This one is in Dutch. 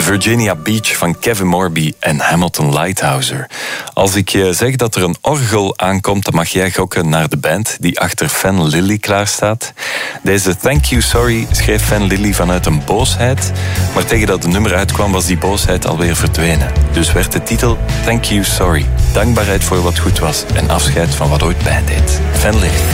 Virginia Beach van Kevin Morby en Hamilton Lighthouser. Als ik je zeg dat er een orgel aankomt, dan mag jij gokken naar de band die achter Fan Lily klaarstaat. Deze Thank You Sorry schreef Fan Lily vanuit een boosheid, maar tegen dat het nummer uitkwam was die boosheid alweer verdwenen. Dus werd de titel Thank You Sorry. Dankbaarheid voor wat goed was en afscheid van wat ooit pijn deed. Fan Lily.